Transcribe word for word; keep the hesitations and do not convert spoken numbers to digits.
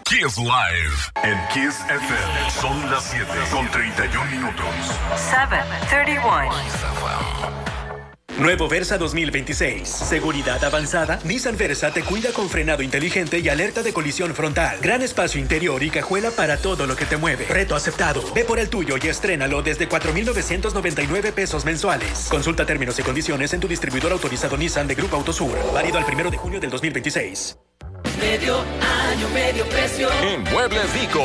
Kiss Live en Kiss F M. Son las siete con treinta y un minutos. siete treinta y uno. Nuevo Versa dos mil veintiséis. Seguridad avanzada. Nissan Versa te cuida con frenado inteligente y alerta de colisión frontal. Gran espacio interior y cajuela para todo lo que te mueve. Reto aceptado. Ve por el tuyo y estrénalo desde cuatro mil novecientos noventa y nueve pesos mensuales. Consulta términos y condiciones en tu distribuidor autorizado Nissan de Grupo Autosur. Válido al primero de junio del dos mil veintiséis. Medio año, medio precio. En Muebles Vico,